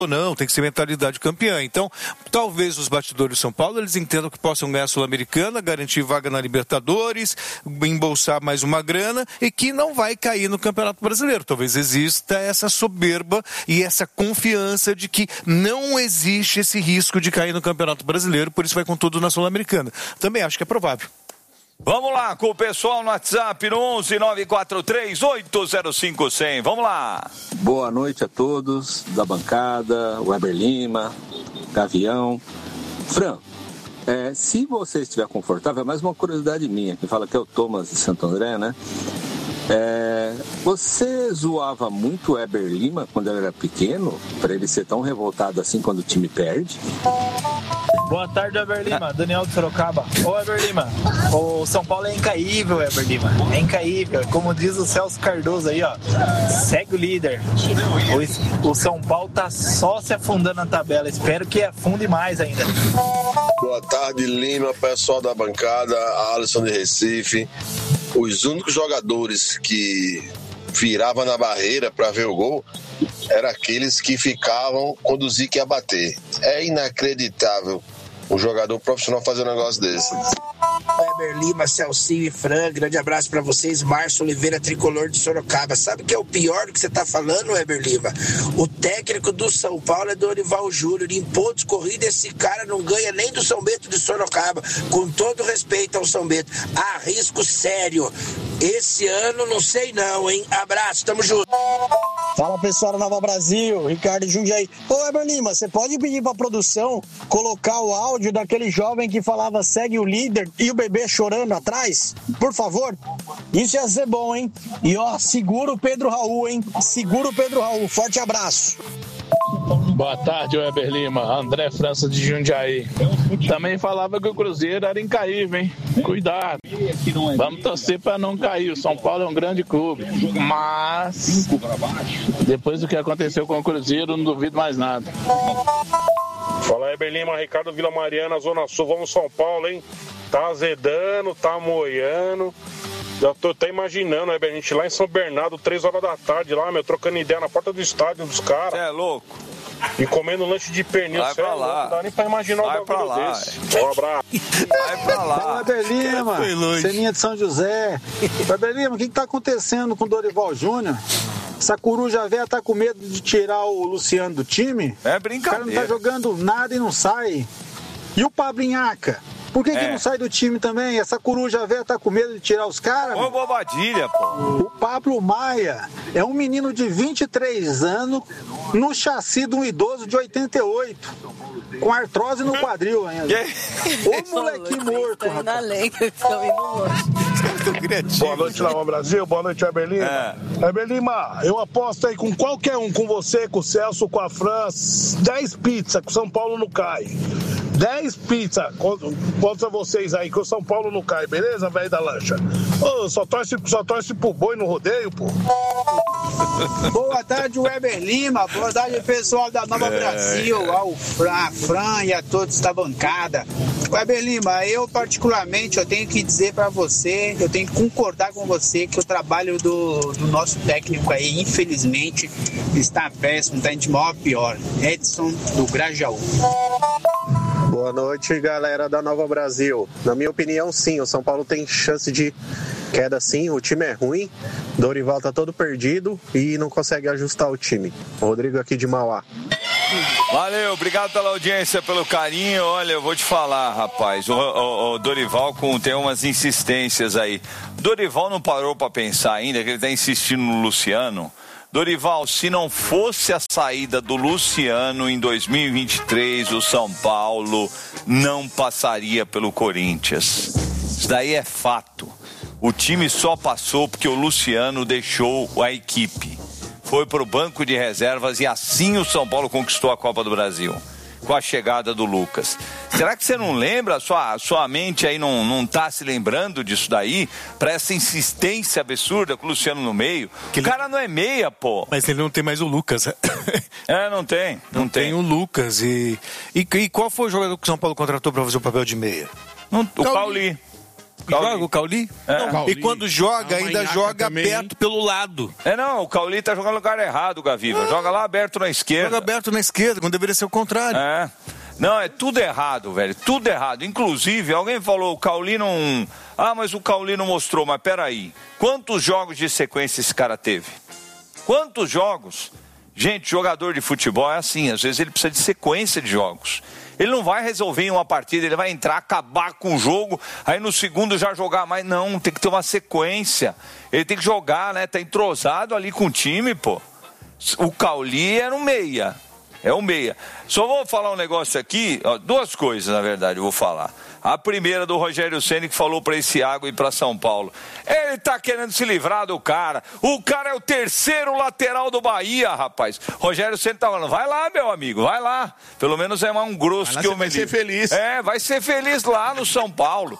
ou não, tem que ser mentalidade campeã. Então, talvez os bastidores de São Paulo, eles entendam que possam ganhar a Sul-Americana, garantir vaga na Libertadores, embolsar mais uma grana e que não vai cair no Campeonato Brasileiro. Talvez exista essa soberba e essa confiança de que não existe esse risco de cair no Campeonato Brasileiro, por isso vai com tudo na Sul-Americana. Também acho que é provável. Vamos lá com o pessoal no WhatsApp no 11-943-805-100. Vamos lá. Boa noite a todos da bancada, Weber Lima, Gavião. Fran, se você estiver confortável, é mais uma curiosidade minha, que fala que é o Thomas de Santo André, né? Você zoava muito o Weber Lima quando ele era pequeno, para ele ser tão revoltado assim quando o time perde? Boa tarde, Weber Lima. Daniel de Sorocaba. Ô, Weber Lima, o São Paulo é incaível, Weber Lima. É incaível. Como diz o Celso Cardoso aí, ó. Segue o líder. O São Paulo tá só se afundando na tabela. Espero que afunde mais ainda. Boa tarde, Lima, pessoal da bancada, Alisson de Recife. Os únicos jogadores que viravam na barreira para ver o gol eram aqueles que ficavam quando o Zico ia bater. É inacreditável um jogador profissional fazer um negócio desse. Weber Lima, Celcinho e Fran, grande abraço pra vocês. Márcio Oliveira, tricolor de Sorocaba. Sabe o que é o pior do que você tá falando, Weber Lima? O técnico do São Paulo é Dorival Júnior. Em pontos corridos, esse cara não ganha nem do São Bento de Sorocaba. Com todo respeito ao São Bento. Risco sério. Esse ano não sei não, hein? Abraço, tamo junto. Fala, pessoal da Nova Brasil, Ricardo Jundiaí. Ô, Weber Lima, você pode pedir pra produção colocar o áudio daquele jovem que falava segue o líder e o bebê chorando atrás? Por favor. Isso ia ser bom, hein? E ó, segura o Pedro Raul, hein? Segura o Pedro Raul. Forte abraço. Boa tarde, Weber Lima. André França de Jundiaí. Também falava que o Cruzeiro era incaível, hein? Cuidado. Vamos torcer para não cair. O São Paulo é um grande clube. Mas, depois do que aconteceu com o Cruzeiro, não duvido mais nada. Fala, Weber Lima, Ricardo Vila Mariana, Zona Sul. Vamos São Paulo, hein? Tá azedando, tá moiando. Já tô até imaginando, a gente lá em São Bernardo, 3 horas da tarde, lá, trocando ideia na porta do estádio dos caras. É louco. E comendo lanche de pernil. Vai pra lá. Não dá nem pra imaginar Vai um bagulho desse. Um abraço. Vai pra lá. Weber Lima, Ceninha de São José. Weber Lima, o que tá acontecendo com o Dorival Júnior? Essa coruja velha tá com medo de tirar o Luciano do time? É brincadeira. O cara não tá jogando nada e não sai. E o Pablinhaca? Por que não sai do time também? Essa coruja velha tá com medo de tirar os caras? Ô, bobadilha, pô. O Pablo Maia é um menino de 23 anos no chassi de um idoso de 88, com artrose no quadril ainda. Ô, molequinho morto, rapaz. Boa noite, Nova Brasil. Boa noite, Weber Lima. Weber Lima, eu aposto aí com qualquer um, com você, com o Celso, com a Fran, 10 pizzas, que o São Paulo não cai. 10 pizzas contra vocês aí, que o São Paulo não cai, beleza, velho da lancha? Ô, só torce pro boi no rodeio, pô. Boa tarde, Weber Lima. Boa tarde, pessoal da Nova Brasil, ao Fran e a todos da bancada. Weber Lima, eu particularmente, eu tenho que dizer pra você, eu tenho que concordar com você que o trabalho do nosso técnico aí, infelizmente, está péssimo, está de mal a pior. Edson do Grajaú. Boa noite, galera da Nova Brasil. Na minha opinião, sim, o São Paulo tem chance de queda sim, o time é ruim, Dorival tá todo perdido e não consegue ajustar o time. Rodrigo aqui de Mauá. Valeu, obrigado pela audiência, pelo carinho. Olha, eu vou te falar, rapaz, o Dorival tem umas insistências aí. Dorival não parou pra pensar ainda que ele tá insistindo no Luciano. Dorival, se não fosse a saída do Luciano em 2023, o São Paulo não passaria pelo Corinthians. Isso daí é fato. O time só passou porque o Luciano deixou a equipe. Foi pro banco de reservas e assim o São Paulo conquistou a Copa do Brasil. Com a chegada do Lucas. Será que você não lembra? Sua mente aí não tá se lembrando disso daí? Pra essa insistência absurda com o Luciano no meio? O cara não é meia, pô. Mas ele não tem mais o Lucas. Não tem. Não tem o Lucas. E qual foi o jogador que o São Paulo contratou pra fazer o papel de meia? O Pauli. Joga o Cauli? É. E quando joga, ainda joga também aberto pelo lado. Não, o Cauli tá jogando no lugar errado, Gaviva. Joga lá aberto na esquerda. Joga aberto na esquerda, quando deveria ser o contrário. Não, é tudo errado, velho. Tudo errado. Inclusive, alguém falou, o Cauli não... mas o Cauli não mostrou. Mas peraí. Quantos jogos de sequência esse cara teve? Quantos jogos? Gente, jogador de futebol é assim. Às vezes ele precisa de sequência de jogos. Ele não vai resolver em uma partida, ele vai entrar, acabar com o jogo, aí no segundo já jogar mais. Não, tem que ter uma sequência. Ele tem que jogar, né? Tá entrosado ali com o time, pô. O Cauli era um meia. É um meia. Só vou falar um negócio aqui, duas coisas, na verdade, eu vou falar. A primeira do Rogério Ceni, que falou para esse Iago ir para São Paulo. Ele tá querendo se livrar do cara. O cara é o terceiro lateral do Bahia, rapaz. Rogério Ceni tá falando, vai lá, meu amigo, vai lá. Pelo menos é um grosso que eu me vai ser feliz. Vai ser feliz lá no São Paulo.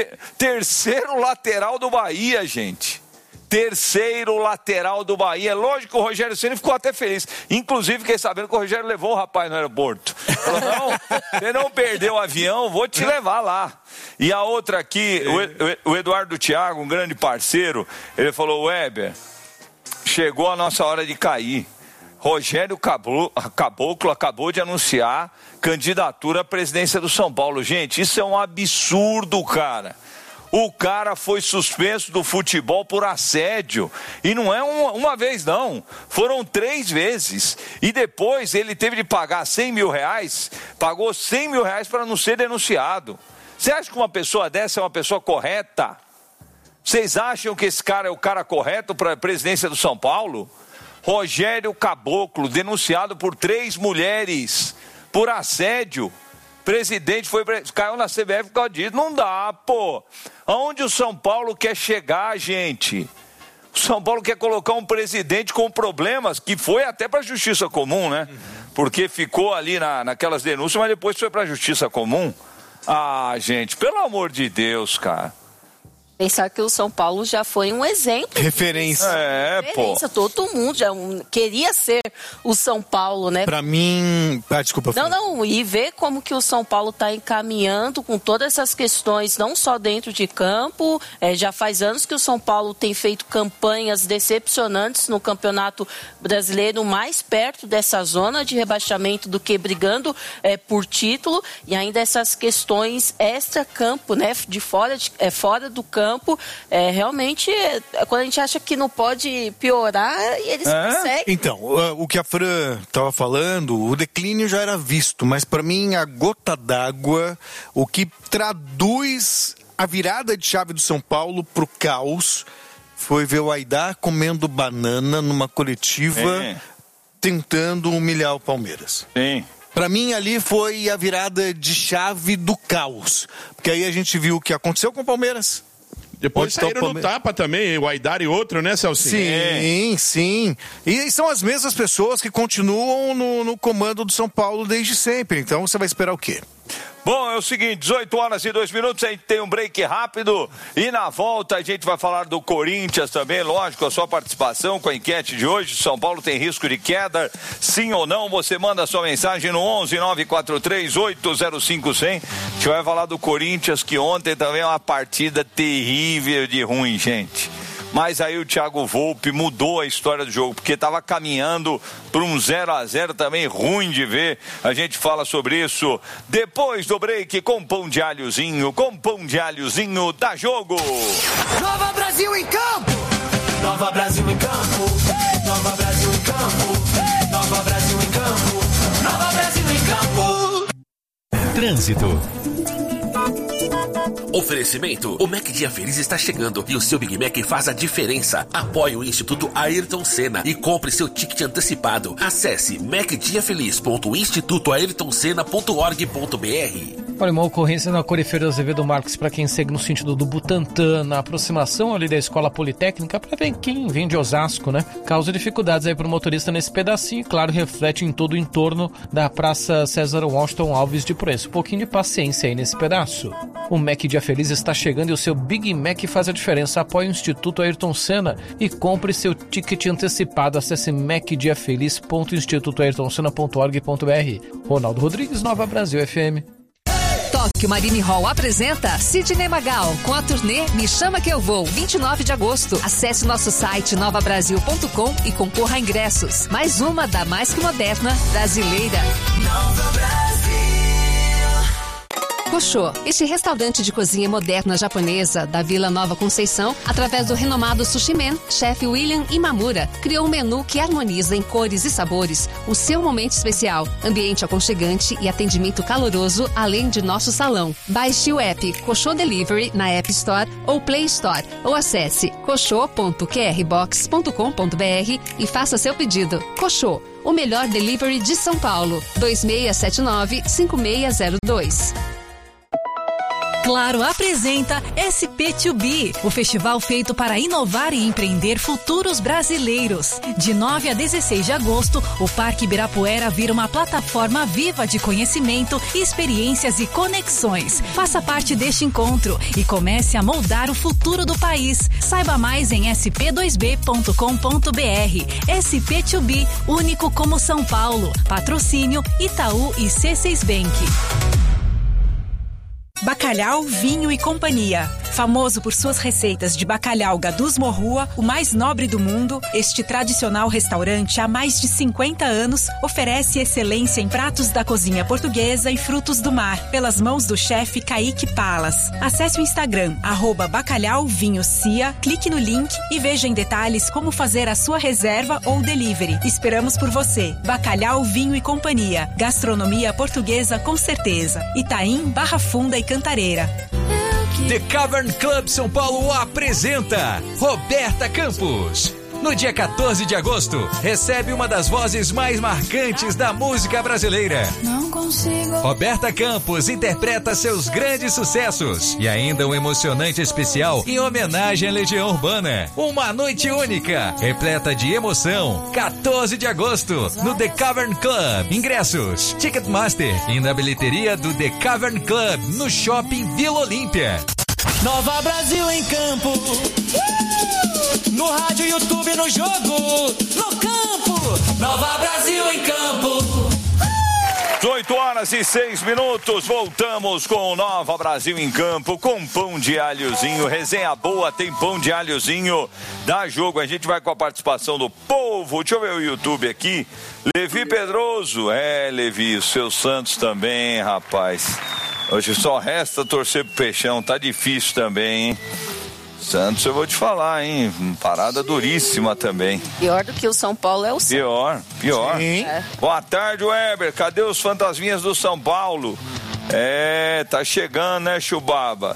Terceiro lateral do Bahia, gente. Terceiro lateral do Bahia. Lógico que o Rogério Ceni ficou até feliz. Inclusive, fiquei sabendo que o Rogério levou o rapaz no aeroporto. Falou, não, você não perdeu o avião, vou te levar lá. E a outra aqui, o Eduardo Thiago, um grande parceiro, ele falou, Weber, chegou a nossa hora de cair. Rogério Caboclo acabou de anunciar candidatura à presidência do São Paulo. Gente, isso é um absurdo, cara. O cara foi suspenso do futebol por assédio. E não é uma vez, não. Foram 3 vezes. E depois ele teve de pagar 100 mil reais. Pagou 100 mil reais para não ser denunciado. Você acha que uma pessoa dessa é uma pessoa correta? Vocês acham que esse cara é o cara correto para a presidência do São Paulo? Rogério Caboclo, denunciado por 3 mulheres por assédio. Presidente caiu na CBF por causa disso. Não dá, pô. Aonde o São Paulo quer chegar, gente? O São Paulo quer colocar um presidente com problemas, que foi até para a Justiça Comum, né? Porque ficou ali naquelas denúncias, mas depois foi para a Justiça Comum. Gente, pelo amor de Deus, cara. Pensar que o São Paulo já foi um exemplo. Referência. Pô. Todo mundo já queria ser o São Paulo, né? Pra mim... desculpa. Não, e ver como que o São Paulo está encaminhando com todas essas questões, não só dentro de campo, já faz anos que o São Paulo tem feito campanhas decepcionantes no Campeonato Brasileiro, mais perto dessa zona de rebaixamento do que brigando por título, e ainda essas questões extra-campo, né? Fora do campo, realmente, quando a gente acha que não pode piorar, e eles conseguem. Então, o que a Fran estava falando, o declínio já era visto, mas para mim a gota d'água, o que traduz a virada de chave do São Paulo pro caos, foi ver o Aidar comendo banana numa coletiva, tentando humilhar o Palmeiras. Sim. Pra mim, ali foi a virada de chave do caos. Porque aí a gente viu o que aconteceu com o Palmeiras. Depois saíram no tapa também, o Aidar e outro, né, Celcinho? Sim. E são as mesmas pessoas que continuam no comando do São Paulo desde sempre. Então, você vai esperar o quê? Bom, é o seguinte, 18 horas e 2 minutos, a gente tem um break rápido e na volta a gente vai falar do Corinthians também, lógico, a sua participação com a enquete de hoje. São Paulo tem risco de queda, sim ou não? Você manda a sua mensagem no 11-943-805-100. A gente vai falar do Corinthians, que ontem também é uma partida terrível de ruim, gente. Mas aí o Thiago Volpi mudou a história do jogo, porque estava caminhando para um 0-0 também ruim de ver. A gente fala sobre isso depois do break com pão de alhozinho. Com pão de alhozinho, dá jogo! Nova Brasil em campo! Nova Brasil em campo! Nova Brasil em campo! Nova Brasil em campo! Nova Brasil em campo! Trânsito. Oferecimento: o Mac Dia Feliz está chegando e o seu Big Mac faz a diferença. Apoie o Instituto Ayrton Senna e compre seu ticket antecipado. Acesse macdiafeliz.institutoayrtonsenna.org.br. Olha, uma ocorrência na Corifeira Azevedo Marques para quem segue no sentido do Butantã, na aproximação ali da Escola Politécnica, para ver quem vem de Osasco, né? Causa dificuldades aí para o motorista nesse pedacinho e, claro, reflete em todo o entorno da Praça César Washington Alves de Proença. Um pouquinho de paciência aí nesse pedaço. O Mac Dia Feliz está chegando e o seu Big Mac faz a diferença. Apoie o Instituto Ayrton Senna e compre seu ticket antecipado. Acesse macdiafeliz.institutoayrtonsenna.org.br. Ronaldo Rodrigues, Nova Brasil FM. Tóquio Marine Hall apresenta Sidney Magal com a turnê Me Chama Que Eu Vou, 29 de agosto. Acesse nosso site novabrasil.com e concorra a ingressos. Mais uma da mais que moderna brasileira. Nova Brasil. Koshô, este restaurante de cozinha moderna japonesa da Vila Nova Conceição, através do renomado Sushi Man, chefe William Imamura, criou um menu que harmoniza em cores e sabores o seu momento especial, ambiente aconchegante e atendimento caloroso, além de nosso salão. Baixe o app Koshô Delivery na App Store ou Play Store, ou acesse koshô.qrbox.com.br e faça seu pedido. Koshô, o melhor delivery de São Paulo. 2679-5602. Claro apresenta SP2B, o festival feito para inovar e empreender futuros brasileiros. De 9 a 16 de agosto, o Parque Ibirapuera vira uma plataforma viva de conhecimento, experiências e conexões. Faça parte deste encontro e comece a moldar o futuro do país. Saiba mais em sp2b.com.br. SP2B, único como São Paulo. Patrocínio Itaú e C6 Bank. Bacalhau, Vinho e Companhia. Famoso por suas receitas de bacalhau Gadus Morrua, o mais nobre do mundo, este tradicional restaurante há mais de 50 anos oferece excelência em pratos da cozinha portuguesa e frutos do mar, pelas mãos do chefe Kaique Palas. Acesse o Instagram, @bacalhauvinhocia, clique no link e veja em detalhes como fazer a sua reserva ou delivery. Esperamos por você. Bacalhau, Vinho e Companhia. Gastronomia portuguesa com certeza. Itaim, Barra Funda e Cantareira. The Cavern Club São Paulo apresenta Roberta Campos. No dia 14 de agosto, recebe uma das vozes mais marcantes da música brasileira. Não consigo. Roberta Campos interpreta seus grandes sucessos e ainda um emocionante especial em homenagem à Legião Urbana. Uma noite única, repleta de emoção. 14 de agosto, no The Cavern Club. Ingressos, Ticketmaster e na bilheteria do The Cavern Club, no Shopping Vila Olímpia. Nova Brasil em campo. No rádio, YouTube, no jogo, no campo. Nova Brasil em campo. 18h06, voltamos com o Nova Brasil em campo, com pão de alhozinho, resenha boa, tem pão de alhozinho, dá jogo, a gente vai com a participação do povo. Deixa eu ver o YouTube aqui, Levi Pedroso, Levi, o seu Santos também, rapaz, hoje só resta torcer pro Peixão, tá difícil também, hein? Santos, eu vou te falar, hein? Parada duríssima também. Pior do que o São Paulo é o Santos. Pior. Sim. Boa tarde, Weber. Cadê os fantasminhas do São Paulo? Tá chegando, né, Chubaba?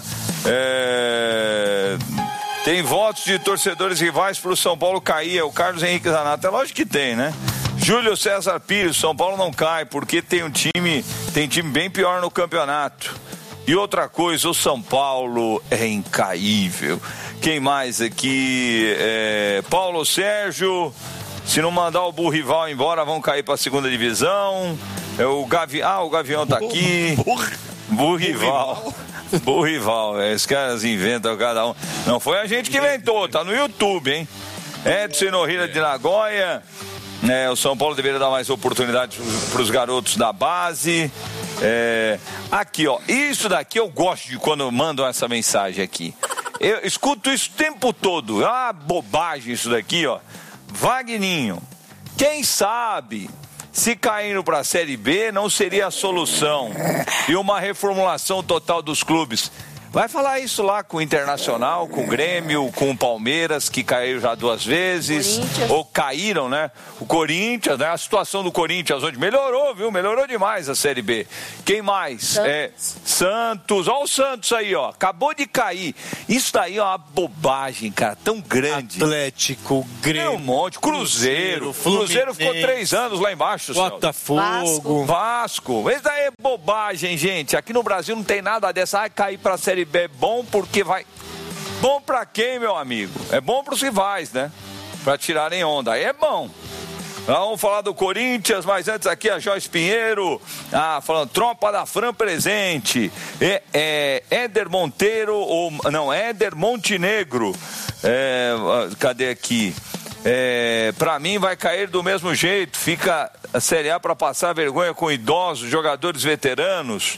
Tem votos de torcedores rivais pro São Paulo cair. É o Carlos Henrique Zanato. É lógico que tem, né? Júlio César Pires, São Paulo não cai, porque tem time bem pior no campeonato. E outra coisa, o São Paulo é incaível. Quem mais aqui? Paulo Sérgio. Se não mandar o Burrival embora, vão cair para a segunda divisão. O Gavião tá aqui. Burrival. Esses caras inventam cada um. Não foi a gente que inventou, tá no YouTube, hein? Edson Norrira de Nagoya. O São Paulo deveria dar mais oportunidades para os garotos da base. Aqui, ó, isso daqui eu gosto de quando mandam essa mensagem aqui. Eu escuto isso o tempo todo. É uma bobagem isso daqui, ó. Vagninho, quem sabe se caindo para a Série B não seria a solução e uma reformulação total dos clubes. Vai falar isso lá com o Internacional, com o Grêmio, com o Palmeiras, que caiu já 2 vezes, ou caíram, né? O Corinthians, né? A situação do Corinthians hoje melhorou, viu? Melhorou demais a Série B. Quem mais? Santos. Olha o Santos aí, ó. Acabou de cair. Isso daí é uma bobagem, cara, tão grande. Atlético, Grêmio. Tem um monte. Cruzeiro ficou 3 anos lá embaixo. Botafogo. Vasco. Isso daí é bobagem, gente. Aqui no Brasil não tem nada dessa. Cair pra Série B é bom porque vai... Bom pra quem, meu amigo? É bom pros rivais, né? Pra tirarem onda. Aí é bom. Vamos falar do Corinthians, mas antes aqui a Joyce Pinheiro, falando, tropa da Fran presente. Éder Monteiro, Éder Montenegro. Cadê aqui? Pra mim vai cair do mesmo jeito. Fica a Série A pra passar vergonha com idosos, jogadores veteranos.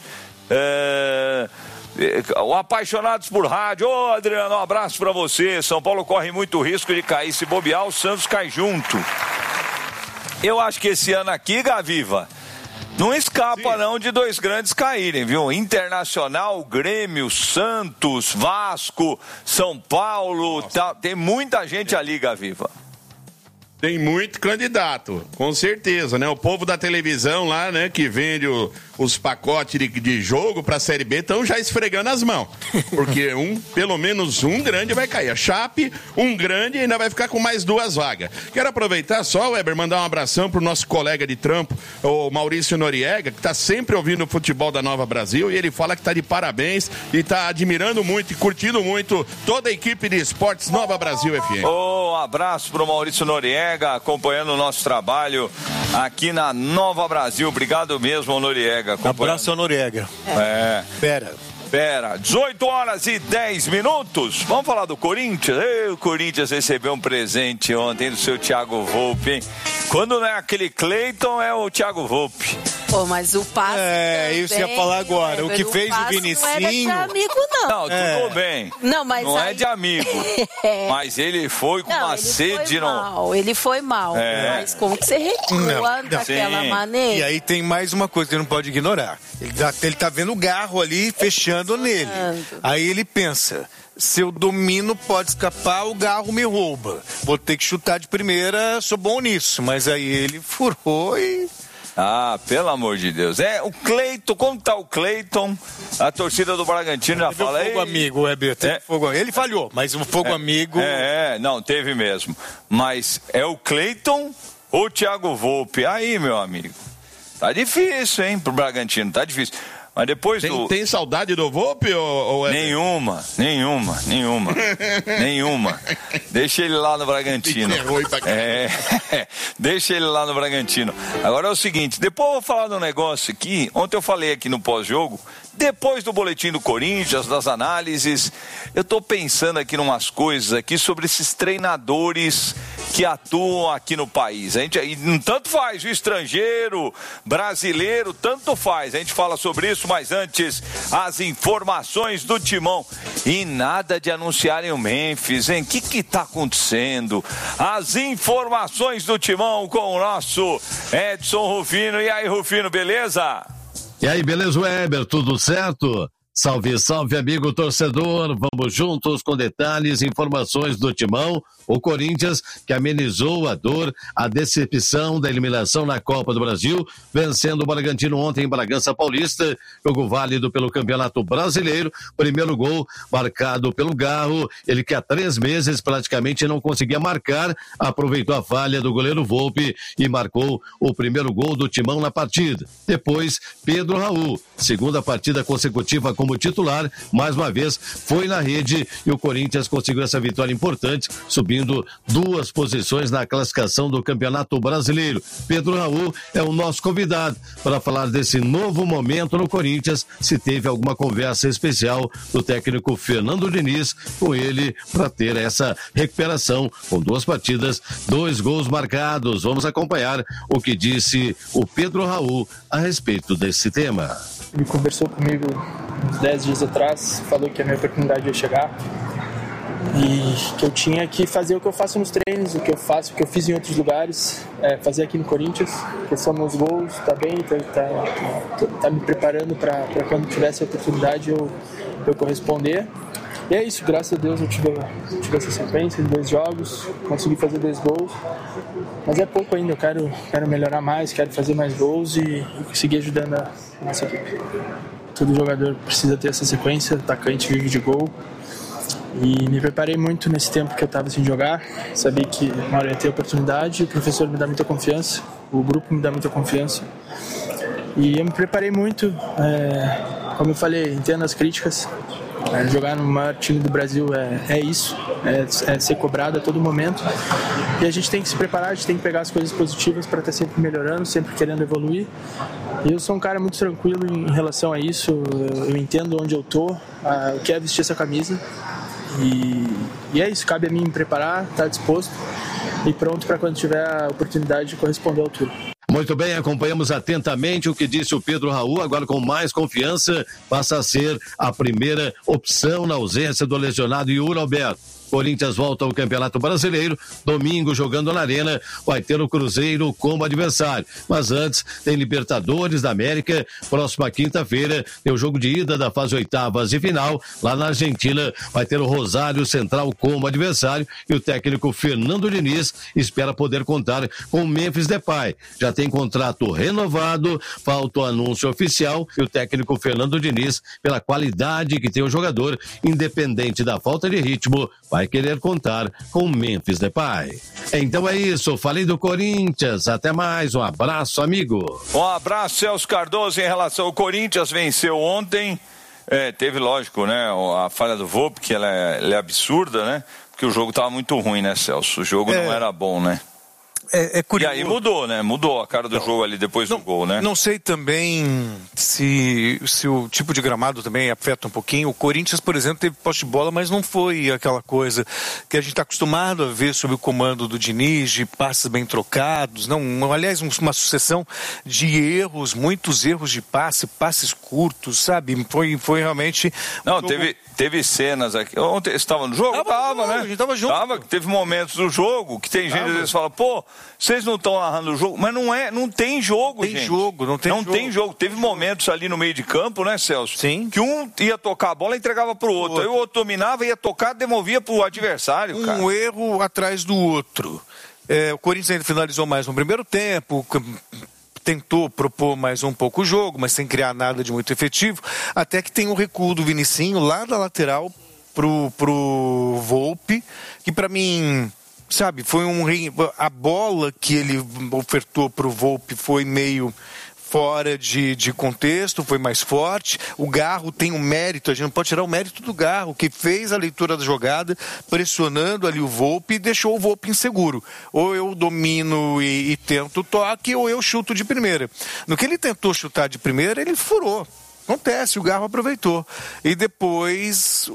O Apaixonados por Rádio. Ô, Adriano, um abraço pra você. São Paulo corre muito risco de cair. Se bobear, o Santos cai junto. Eu acho que esse ano aqui, Gaviva, não escapa não de 2 grandes caírem, viu? Internacional, Grêmio, Santos, Vasco, São Paulo, tem muita gente ali, Gaviva. Tem muito candidato, com certeza, né? O povo da televisão lá, né, que vende os pacotes de jogo pra Série B, estão já esfregando as mãos. Porque pelo menos um grande vai cair. A Chape, um grande, e ainda vai ficar com mais 2 vagas. Quero aproveitar só, Weber, mandar um abração pro nosso colega de trampo, o Maurício Noriega, que tá sempre ouvindo o futebol da Nova Brasil, e ele fala que tá de parabéns e tá admirando muito e curtindo muito toda a equipe de esportes Nova Brasil FM. Um abraço pro Maurício Noriega, acompanhando o nosso trabalho aqui na Nova Brasil. Obrigado mesmo, Noriega. Abraço ao Noriega. Pera, 18h10. Vamos falar do Corinthians? O Corinthians recebeu um presente ontem do seu Thiago Volpi, hein? Quando não é aquele Cleiton, é o Thiago Volpi. Pô, mas o passe isso ia falar agora. O que fez o Vinicinho... Não era de amigo, não. Não, tudo bem. Não, mas não é de amigo. Mas ele foi com uma sede... Ele foi mal. Mas como que você recua daquela maneira? E aí tem mais uma coisa que ele não pode ignorar. Ele tá vendo o garro ali fechando nele. Aí ele pensa... Se eu domino, pode escapar, o garro me rouba. Vou ter que chutar de primeira, sou bom nisso. Mas aí ele furou e... pelo amor de Deus. O Cleiton, como tá o Cleiton? A torcida do Bragantino já fala... Teve fogo amigo, Weber. Ele falhou, mas o fogo amigo... Não, teve mesmo. Mas é o Cleiton ou o Thiago Volpi? Aí, meu amigo. Tá difícil, hein, pro Bragantino, tá difícil. Mas depois tem saudade do Volpi ou Nenhuma. Deixa ele lá no Bragantino. Deixa ele lá no Bragantino. Agora é o seguinte, depois eu vou falar de um negócio aqui. Ontem eu falei aqui no pós-jogo, depois do boletim do Corinthians, das análises, eu tô pensando aqui em umas coisas aqui sobre esses treinadores que atuam aqui no país. Tanto faz o estrangeiro, brasileiro, tanto faz. A gente fala sobre isso, mas antes, as informações do Timão. E nada de anunciarem o Memphis, hein? O que tá acontecendo? As informações do Timão com o nosso Edson Rufino. E aí, Rufino, beleza? E aí, beleza, Weber? Tudo certo? Salve, salve, amigo torcedor. Vamos juntos com detalhes e informações do Timão. O Corinthians, que amenizou a dor, a decepção da eliminação na Copa do Brasil, vencendo o Bragantino ontem em Bragança Paulista, jogo válido pelo Campeonato Brasileiro. Primeiro gol marcado pelo Garro, ele que há 3 meses praticamente não conseguia marcar, aproveitou a falha do goleiro Volpi e marcou o primeiro gol do Timão na partida. Depois, Pedro Raul, segunda partida consecutiva como titular, mais uma vez foi na rede e o Corinthians conseguiu essa vitória importante, subindo 2 posições na classificação do Campeonato Brasileiro. Pedro Raul é o nosso convidado para falar desse novo momento no Corinthians, se teve alguma conversa especial do técnico Fernando Diniz com ele para ter essa recuperação com 2 partidas, 2 gols marcados. Vamos acompanhar o que disse o Pedro Raul a respeito desse tema. Ele conversou comigo uns 10 dias atrás, falou que a minha oportunidade ia chegar e que eu tinha que fazer o que eu faço nos treinos, o que eu fiz em outros lugares, fazer aqui no Corinthians, questão dos gols, tá bem, tá me preparando para quando tivesse a oportunidade eu corresponder. E é isso, graças a Deus eu tive essa sequência de 2 jogos, consegui fazer 2 gols, mas é pouco ainda, eu quero melhorar mais, quero fazer mais gols e seguir ajudando a nossa equipe. Todo jogador precisa ter essa sequência, atacante vive de gol, e me preparei muito nesse tempo que eu estava sem jogar, sabia que uma hora ia ter oportunidade, o professor me dá muita confiança, o grupo me dá muita confiança, e eu me preparei muito, como eu falei, entendo as críticas. Jogar no maior time do Brasil é isso, é ser cobrado a todo momento, e a gente tem que se preparar, a gente tem que pegar as coisas positivas para estar sempre melhorando, sempre querendo evoluir. E eu sou um cara muito tranquilo em relação a isso, eu entendo onde eu tô, eu quero vestir essa camisa e é isso, cabe a mim me preparar, estar disposto e pronto para quando tiver a oportunidade de corresponder à altura. Muito bem, acompanhamos atentamente o que disse o Pedro Raul, agora com mais confiança, passa a ser a primeira opção na ausência do lesionado Yuri Alberto. Corinthians volta ao Campeonato Brasileiro, domingo jogando na Arena, vai ter o Cruzeiro como adversário. Mas antes tem Libertadores da América, próxima quinta-feira tem o jogo de ida da fase oitavas e final, lá na Argentina vai ter o Rosário Central como adversário e o técnico Fernando Diniz espera poder contar com o Memphis Depay. Já tem contrato renovado, falta o anúncio oficial e o técnico Fernando Diniz, pela qualidade que tem o jogador, independente da falta de ritmo, vai querer contar com o Memphis Depay. Então é isso, falei do Corinthians, até mais, um abraço, amigo. Um abraço, Celso Cardoso. Em relação ao Corinthians, venceu ontem, teve, lógico, né, a falha do Volpi, que ela é absurda, né, porque o jogo estava muito ruim, né, Celso, o jogo não era bom, né. É curioso. E aí mudou, né? Mudou a cara do jogo ali depois do gol, né? Não sei também se o tipo de gramado também afeta um pouquinho. O Corinthians, por exemplo, teve posse de bola, mas não foi aquela coisa que a gente está acostumado a ver sob o comando do Diniz, de passes bem trocados. Não, aliás, uma sucessão de erros, muitos erros de passes curtos, sabe? Foi realmente... Não, teve cenas aqui. Ontem você estava no jogo? Tava, né? A gente tava junto. Teve momentos do jogo que tem gente que às vezes fala, pô, vocês não estão narrando o jogo, mas não tem jogo, gente. Não tem jogo. Teve momentos ali no meio de campo, né, Celso? Sim. Que um ia tocar a bola e entregava pro outro. Aí o outro dominava, ia tocar, devolvia pro adversário, cara. Um erro atrás do outro. O Corinthians ainda finalizou mais no primeiro tempo, tentou propor mais um pouco o jogo, mas sem criar nada de muito efetivo, até que tem um recuo do Vinicinho lá da lateral pro Volpi, que pra mim... Sabe, foi a bola que ele ofertou para o Volpi foi meio fora de contexto, foi mais forte. O Garro tem um mérito, a gente não pode tirar o mérito do Garro, que fez a leitura da jogada, pressionando ali o Volpi e deixou o Volpi inseguro. Ou eu domino e tento o toque, ou eu chuto de primeira. No que ele tentou chutar de primeira, ele furou. Acontece, o Garro aproveitou. E depois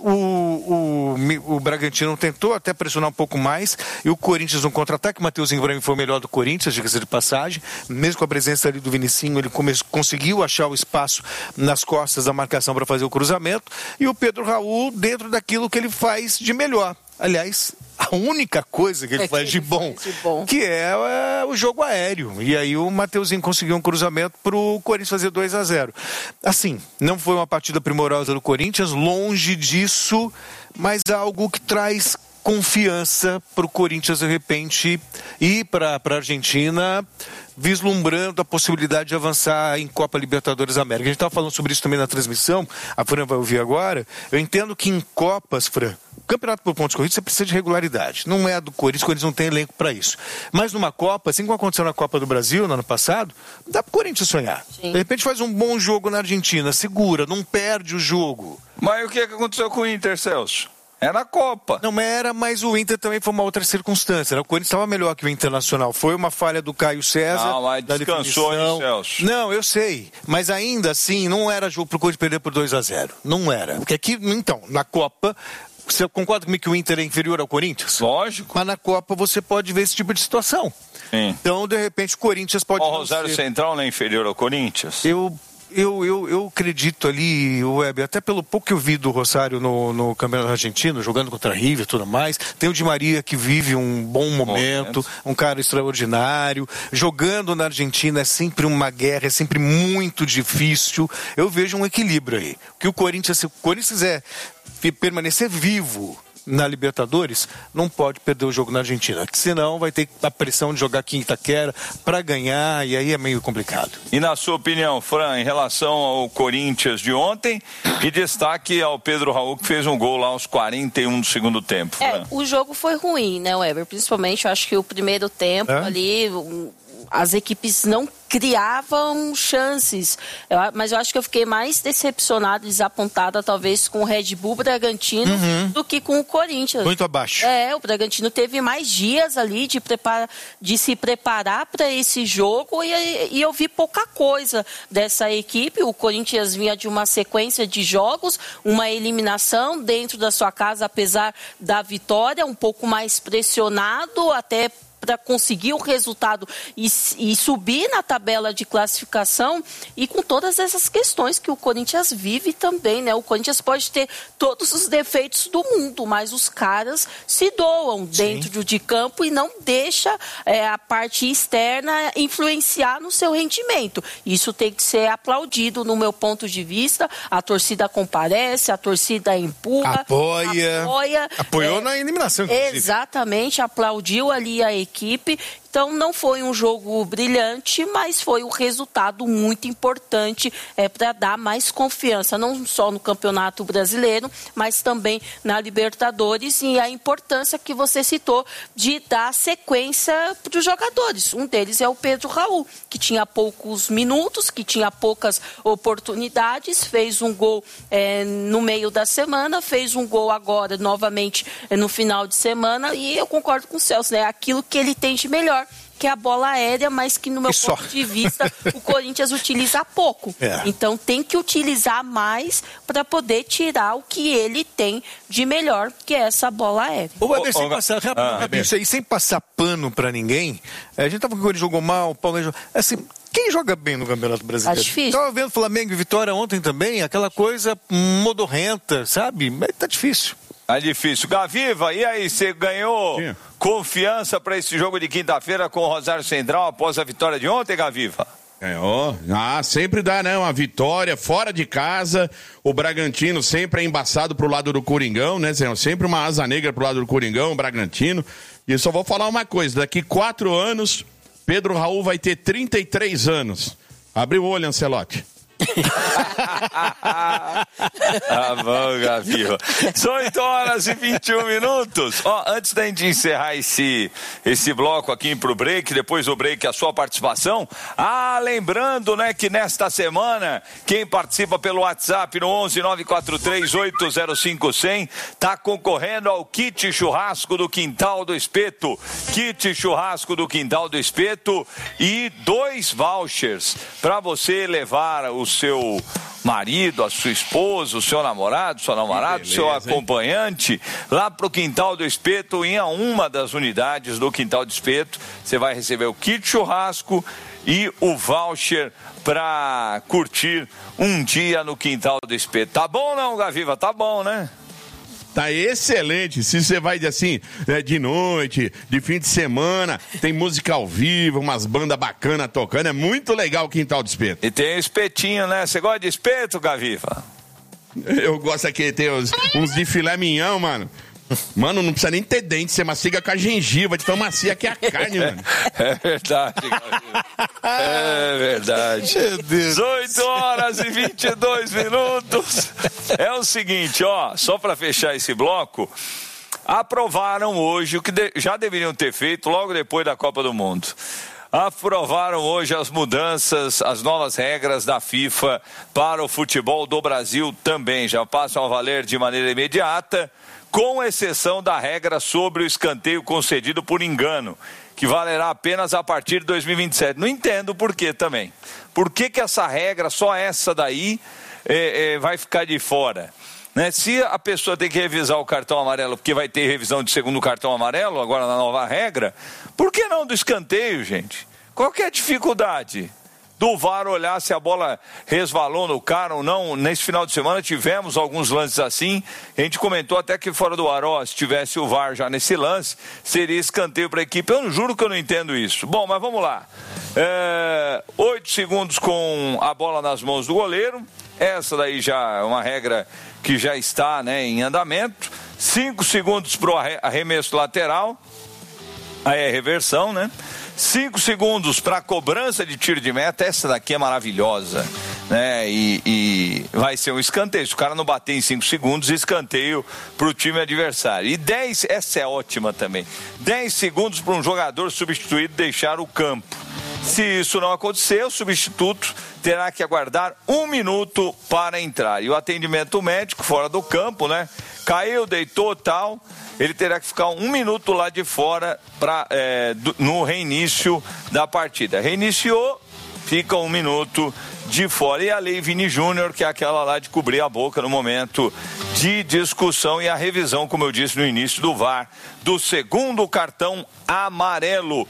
o Bragantino tentou até pressionar um pouco mais. E o Corinthians no contra-ataque. O Mateuzinho para mim foi o melhor do Corinthians, diga-se de passagem. Mesmo com a presença ali do Vinicinho, ele conseguiu achar o espaço nas costas da marcação para fazer o cruzamento. E o Pedro Raul dentro daquilo que ele faz de melhor. Aliás, a única coisa que ele faz de bom, que é o jogo aéreo. E aí o Mateuzinho conseguiu um cruzamento para o Corinthians fazer 2-0. Assim, não foi uma partida primorosa do Corinthians, longe disso, mas algo que traz confiança para o Corinthians, de repente, ir para a Argentina, vislumbrando a possibilidade de avançar em Copa Libertadores América. A gente estava falando sobre isso também na transmissão, a Fran vai ouvir agora. Eu entendo que em Copas, Fran, campeonato por pontos corridos, você precisa de regularidade. Não é do Corinthians, o Corinthians não tem elenco para isso. Mas numa Copa, assim como aconteceu na Copa do Brasil no ano passado, dá para o Corinthians sonhar. Sim. De repente faz um bom jogo na Argentina, segura, não perde o jogo. Mas o que aconteceu com o Inter, Celso? Era a Copa. Não era, mas o Inter também foi uma outra circunstância. Né? O Corinthians estava melhor que o Internacional. Foi uma falha do Caio César. Não, mas descansou, hein, Celso? Não, eu sei. Mas ainda assim, não era jogo para o Corinthians perder por 2-0. Não era. Porque aqui, então, na Copa... Você concorda comigo que o Inter é inferior ao Corinthians? Lógico. Mas na Copa você pode ver esse tipo de situação. Sim. Então, de repente, o Corinthians pode... O Rosário Central não é inferior ao Corinthians? Eu acredito ali, Web, até pelo pouco que eu vi do Rosário no Campeonato Argentino, jogando contra a River e tudo mais, tem o Di Maria que vive um bom momento, um cara extraordinário, jogando na Argentina é sempre uma guerra, é sempre muito difícil, eu vejo um equilíbrio aí, que o Corinthians, se o Corinthians quiser permanecer vivo na Libertadores, não pode perder o jogo na Argentina, que senão vai ter a pressão de jogar aqui em Itaquera para ganhar, e aí é meio complicado. E na sua opinião, Fran, em relação ao Corinthians de ontem, e destaque ao Pedro Raul, que fez um gol lá aos 41 do segundo tempo, Fran? O jogo foi ruim, né, Weber? Principalmente, eu acho que o primeiro tempo ali, as equipes não criavam chances, mas eu acho que eu fiquei mais decepcionada, desapontada talvez com o Red Bull Bragantino do que com o Corinthians. Muito abaixo. O Bragantino teve mais dias ali de se preparar para esse jogo e eu vi pouca coisa dessa equipe. O Corinthians vinha de uma sequência de jogos, uma eliminação dentro da sua casa, apesar da vitória, um pouco mais pressionado, até para conseguir o resultado e subir na tabela de classificação, e com todas essas questões que o Corinthians vive também, né? O Corinthians pode ter todos os defeitos do mundo, mas os caras se doam dentro de campo e não deixa a parte externa influenciar no seu rendimento. Isso tem que ser aplaudido no meu ponto de vista. A torcida comparece, a torcida empurra, apoiou na eliminação, inclusive. Exatamente, aplaudiu ali a equipe. Então não foi um jogo brilhante, mas foi um resultado muito importante para dar mais confiança, não só no Campeonato Brasileiro, mas também na Libertadores, e a importância que você citou de dar sequência para os jogadores. Um deles é o Pedro Raul, que tinha poucos minutos, que tinha poucas oportunidades, fez um gol no meio da semana, fez um gol agora novamente no final de semana, e eu concordo com o Celso, né? Aquilo que ele tem de melhor, que é a bola aérea, mas que no meu ponto de vista o Corinthians utiliza pouco. Então tem que utilizar mais para poder tirar o que ele tem de melhor, que é essa bola aérea. Sem passar pano para ninguém, a gente tava com ele jogou mal, o Paulo jogou, assim, quem joga bem no Campeonato Brasileiro? Tá difícil. Tava vendo Flamengo e Vitória ontem também, aquela coisa modorrenta, sabe? Mas tá difícil. Tá difícil. Gaviva, e aí, você ganhou confiança para esse jogo de quinta-feira com o Rosário Central após a vitória de ontem, Gaviva? Ganhou. Sempre dá, né? Uma vitória fora de casa. O Bragantino sempre é embaçado pro lado do Coringão, né? Sempre uma asa negra pro lado do Coringão, o Bragantino. E eu só vou falar uma coisa, daqui 4 anos, Pedro Raul vai ter 33 anos. Abre o olho, Ancelotti. Tá bom, Gaviva. São 8h21. Antes da gente encerrar esse bloco aqui pro break, depois do break a sua participação. Lembrando, né, que nesta semana, quem participa pelo WhatsApp no 11-943-805-100 tá concorrendo ao kit churrasco do Quintal do Espeto. Kit churrasco do Quintal do Espeto e 2 vouchers para você levar o seu marido, a sua esposa, o seu namorado, sua namorada, o seu acompanhante, lá pro Quintal do Espeto, em uma das unidades do Quintal do Espeto. Você vai receber o kit churrasco e o voucher para curtir um dia no Quintal do Espeto. Tá bom ou não, Gaviva? Tá bom, né? Tá excelente. Se você vai assim, de noite, de fim de semana, tem música ao vivo, umas bandas bacanas tocando, é muito legal o Quintal do Espeto. E tem espetinho, né? Você gosta de espeto, Gaviva? Eu gosto aqui, tem uns de filé mignon, mano. Mano, não precisa nem ter dente, você mastiga com a gengiva, de tão macia que é a carne, mano. É verdade, Gaviva. É verdade. 18h22. É o seguinte, só para fechar esse bloco, aprovaram hoje o que já deveriam ter feito logo depois da Copa do Mundo. Aprovaram hoje as mudanças, as novas regras da FIFA para o futebol do Brasil também. Já passam a valer de maneira imediata, com exceção da regra sobre o escanteio concedido por engano, que valerá apenas a partir de 2027. Não entendo por que também. Por que essa regra, só essa daí, vai ficar de fora? Né? Se a pessoa tem que revisar o cartão amarelo, porque vai ter revisão de segundo cartão amarelo, agora na nova regra, por que não do escanteio, gente? Qual que é a dificuldade do VAR olhar se a bola resvalou no cara ou não? Nesse final de semana tivemos alguns lances assim, a gente comentou até que fora do ar, se tivesse o VAR já nesse lance, seria escanteio para a equipe. Eu juro que eu não entendo isso. Bom, mas vamos lá. 8 segundos com a bola nas mãos do goleiro, essa daí já é uma regra que já está, né, em andamento. 5 segundos para o arremesso lateral, aí é reversão, né? 5 segundos para a cobrança de tiro de meta, essa daqui é maravilhosa, né? E vai ser um escanteio. Se o cara não bater em 5 segundos, escanteio para o time adversário. E 10, essa é ótima também, 10 segundos para um jogador substituído deixar o campo. Se isso não acontecer, o substituto terá que aguardar 1 minuto para entrar. E o atendimento médico fora do campo, né? Caiu, deitou, tal, ele terá que ficar 1 minuto lá de fora no reinício da partida. Reiniciou, fica 1 minuto de fora. E a lei Vini Júnior, que é aquela lá de cobrir a boca no momento de discussão e a revisão, como eu disse no início do VAR, do segundo cartão amarelo.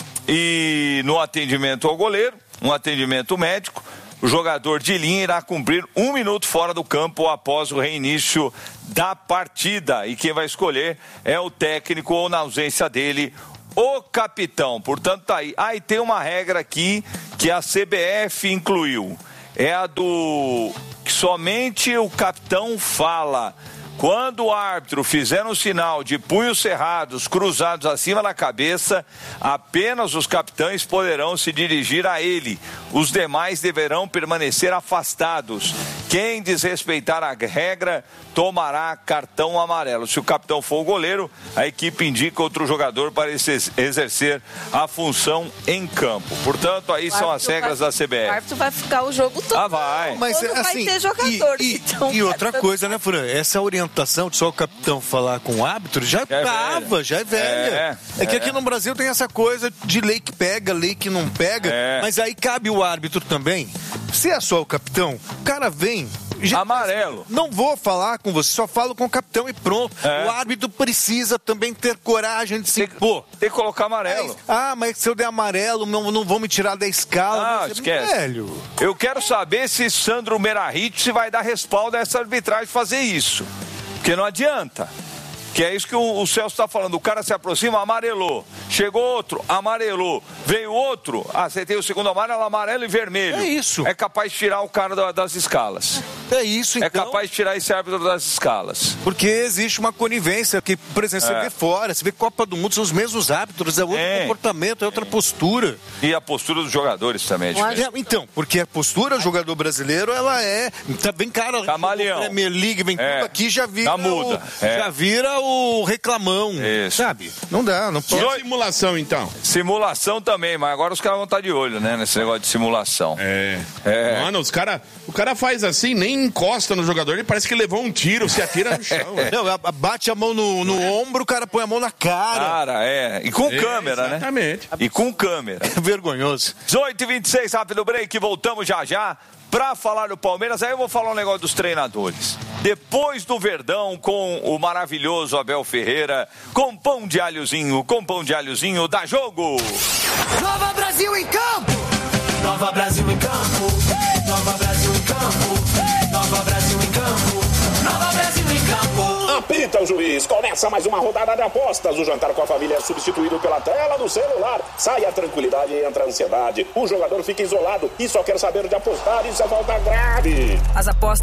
E no atendimento ao goleiro, um atendimento médico, o jogador de linha irá cumprir 1 minuto fora do campo após o reinício da partida. E quem vai escolher é o técnico ou, na ausência dele, o capitão. Portanto, tá aí. E tem uma regra aqui que a CBF incluiu. É a do que somente o capitão fala. Quando o árbitro fizer um sinal de punhos cerrados, cruzados acima da cabeça, apenas os capitães poderão se dirigir a ele. Os demais deverão permanecer afastados. Quem desrespeitar a regra tomará cartão amarelo. Se o capitão for o goleiro, a equipe indica outro jogador para exercer a função em campo. Portanto, aí são as regras da CBF. O árbitro vai ficar o jogo todo. Vai. Mas não assim, vai ter jogador. E outra coisa, né, Fran? Essa orientação de só o capitão falar com o árbitro já é velha. É que aqui no Brasil tem essa coisa de lei que pega, lei que não pega, mas aí cabe o árbitro também. Se é só o capitão, o cara vem... amarelo. Não vou falar com você, só falo com o capitão e pronto. O árbitro precisa também ter coragem de se impor. Tem que colocar amarelo. Mas se eu der amarelo, não vão me tirar da escala. Esquece. Velho. Eu quero saber se Sandro Meirahit vai dar respaldo a essa arbitragem fazer isso. Porque não adianta. Que é isso que o Celso está falando. O cara se aproxima, amarelou. Chegou outro, amarelou. Veio outro, você tem o segundo amarelo, amarelo e vermelho. É isso. É capaz de tirar o cara das escalas. É isso, então. É capaz de tirar esse árbitro das escalas. Porque existe uma conivência que, por exemplo, você vê fora, você vê Copa do Mundo, são os mesmos árbitros, é outro comportamento, é outra postura. E a postura dos jogadores também é diferente. Então, porque a postura do jogador brasileiro, ela tá bem cara. Camaleão. Premier League, vem tudo aqui, já vira muda. Já vira o reclamão. Isso. Sabe? Não dá, não pode. E a simulação, então? Simulação também, mas agora os caras vão estar de olho, né, nesse negócio de simulação. Mano, o cara faz assim, nem encosta no jogador, ele parece que levou um tiro, se atira no chão. Não, bate a mão no ombro, o cara põe a mão na cara. E com câmera, exatamente. Né? E com câmera. É vergonhoso. 18h26, rápido break, voltamos já pra falar do Palmeiras. Aí eu vou falar um negócio dos treinadores. Depois do Verdão, com o maravilhoso Abel Ferreira, com pão de alhozinho, dá jogo! Nova Brasil em campo! Nova Brasil em campo! Nova Brasil em campo! Nova Brasil em campo! Nova Brasil em campo! Apita o juiz, começa mais uma rodada de apostas. O jantar com a família é substituído pela tela do celular. Sai a tranquilidade e entra a ansiedade. O jogador fica isolado e só quer saber de apostar. Isso é falta grave. As apostas